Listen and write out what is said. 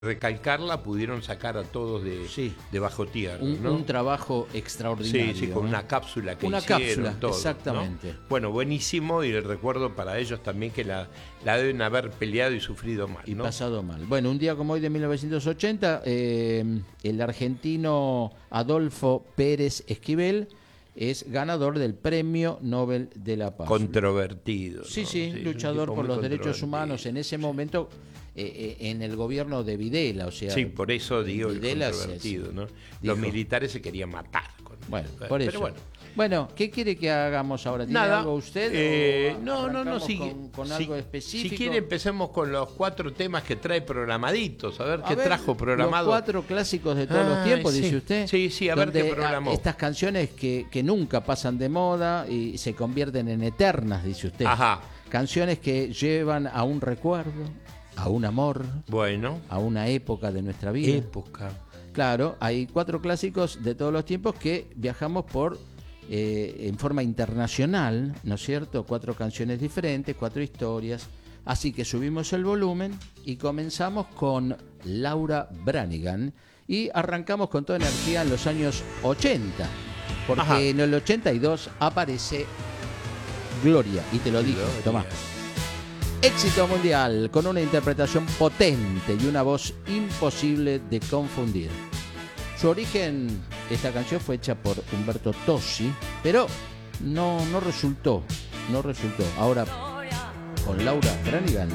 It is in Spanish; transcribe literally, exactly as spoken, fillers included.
recalcarla, pudieron sacar a todos de, sí. de bajo tierra, un, ¿no? un trabajo extraordinario. Sí, sí, con ¿eh? una cápsula que una hicieron, cápsula, todo, exactamente. ¿no? Bueno, buenísimo, y recuerdo para ellos también que la, la deben haber peleado y sufrido mal, Y ¿no? pasado mal. Bueno, un día como hoy de mil novecientos ochenta, eh, el argentino Adolfo Pérez Esquivel es ganador del Premio Nobel de la Paz. Controvertido. Sí, ¿no? sí, Sí, luchador por los derechos humanos en ese momento, eh, eh, en el gobierno de Videla, o sea... Sí, por eso digo Videla el controvertido, se, ¿no? dijo, Los militares se querían matar. Con bueno, él. por eso. Pero bueno. Bueno, ¿qué quiere que hagamos ahora? ¿Tiene Nada, algo usted? Eh, o no, no, no, si, con, con si, algo específico. Si quiere empecemos con los cuatro temas que trae programaditos, a ver a qué ver, trajo programado. Los cuatro clásicos de todos Ay, los tiempos, sí. dice usted. Sí, sí, a ver qué programó. Estas canciones que, que nunca pasan de moda y se convierten en eternas, dice usted. Ajá. Canciones que llevan a un recuerdo, a un amor, bueno, a una época de nuestra vida. Época. Claro, hay cuatro clásicos de todos los tiempos que viajamos por eh, en forma internacional, ¿no es cierto? Cuatro canciones diferentes, cuatro historias. Así que subimos el volumen y comenzamos con Laura Branigan y arrancamos con toda energía en los años ochenta, porque Ajá. en el ochenta y dos aparece Gloria, y te lo digo, Tomás. Éxito mundial, con una interpretación potente y una voz imposible de confundir. Su origen, esta canción fue hecha por Humberto Tozzi, pero no, no resultó, no resultó. Ahora, con Laura Branigan.